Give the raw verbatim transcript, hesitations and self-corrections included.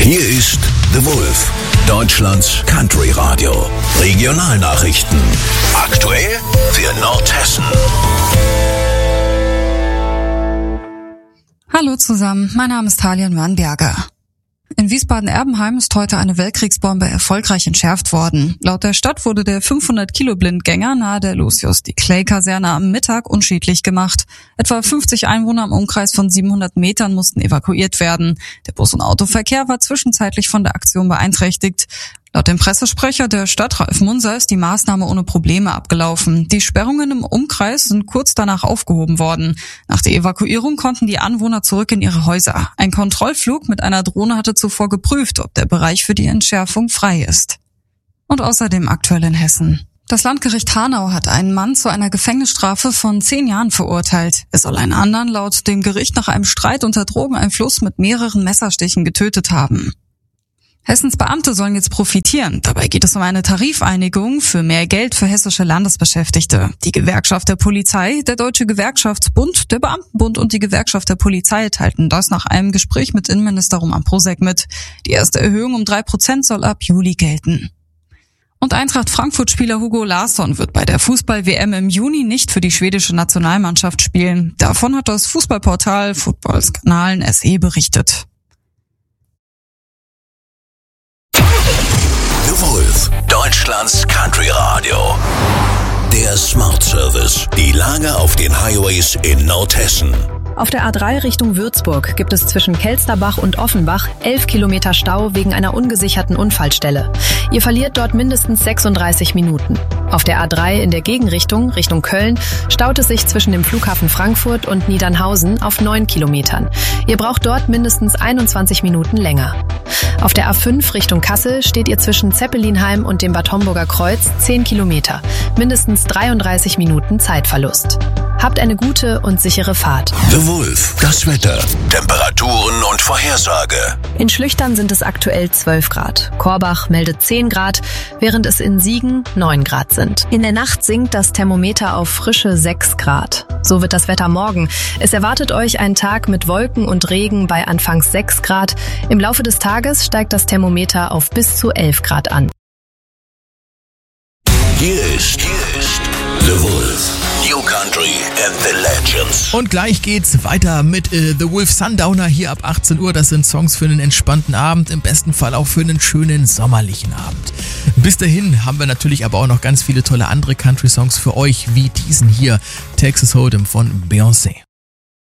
Hier ist The Wolf, Deutschlands Country Radio. Regionalnachrichten. Aktuell für Nordhessen. Hallo zusammen, mein Name ist Talian Wernberger. In Wiesbaden-Erbenheim ist heute eine Weltkriegsbombe erfolgreich entschärft worden. Laut der Stadt wurde der fünfhundert Kilo Blindgänger nahe der Lucius, die Clay-Kaserne, am Mittag unschädlich gemacht. Etwa fünfzig Einwohner im Umkreis von siebenhundert Metern mussten evakuiert werden. Der Bus- und Autoverkehr war zwischenzeitlich von der Aktion beeinträchtigt. Laut dem Pressesprecher der Stadt, Ralf Munser, ist die Maßnahme ohne Probleme abgelaufen. Die Sperrungen im Umkreis sind kurz danach aufgehoben worden. Nach der Evakuierung konnten die Anwohner zurück in ihre Häuser. Ein Kontrollflug mit einer Drohne hatte zuvor geprüft, ob der Bereich für die Entschärfung frei ist. Und außerdem aktuell in Hessen. Das Landgericht Hanau hat einen Mann zu einer Gefängnisstrafe von zehn Jahren verurteilt. Er soll einen anderen laut dem Gericht nach einem Streit unter Drogeneinfluss mit mehreren Messerstichen getötet haben. Hessens Beamte sollen jetzt profitieren. Dabei geht es um eine Tarifeinigung für mehr Geld für hessische Landesbeschäftigte. Die Gewerkschaft der Polizei, der Deutsche Gewerkschaftsbund, der Beamtenbund und die Gewerkschaft der Polizei teilten das nach einem Gespräch mit Innenminister Roman Prusek mit. Die erste Erhöhung um drei Prozent soll ab Juli gelten. Und Eintracht Frankfurt-Spieler Hugo Larsson wird bei der Fußball-W M im Juni nicht für die schwedische Nationalmannschaft spielen. Davon hat das Fußballportal Footballskandalen S E berichtet. The Wolf, Deutschlands Country Radio. Der Smart Service. Die Lage auf den Highways in Nordhessen. Auf der A drei Richtung Würzburg gibt es zwischen Kelsterbach und Offenbach elf Kilometer Stau wegen einer ungesicherten Unfallstelle. Ihr verliert dort mindestens sechsunddreißig Minuten. Auf der A drei in der Gegenrichtung, Richtung Köln, staut es sich zwischen dem Flughafen Frankfurt und Niedernhausen auf neun Kilometern. Ihr braucht dort mindestens einundzwanzig Minuten länger. Auf der A fünf Richtung Kassel steht ihr zwischen Zeppelinheim und dem Bad Homburger Kreuz zehn Kilometer, mindestens dreiunddreißig Minuten Zeitverlust. Habt eine gute und sichere Fahrt. The Wolf, das Wetter, Temperaturen und Vorhersage. In Schlüchtern sind es aktuell zwölf Grad. Korbach meldet zehn Grad, während es in Siegen neun Grad sind. In der Nacht sinkt das Thermometer auf frische sechs Grad. So wird das Wetter morgen. Es erwartet euch ein Tag mit Wolken und Regen bei anfangs sechs Grad. Im Laufe des Tages steigt das Thermometer auf bis zu elf Grad an. Hier ist, hier ist The Wolf. New Country and the Legends. Und gleich geht's weiter mit äh, The Wolf Sundowner hier ab achtzehn Uhr. Das sind Songs für einen entspannten Abend, im besten Fall auch für einen schönen sommerlichen Abend. Bis dahin haben wir natürlich aber auch noch ganz viele tolle andere Country-Songs für euch, wie diesen hier, Texas Hold'em von Beyoncé.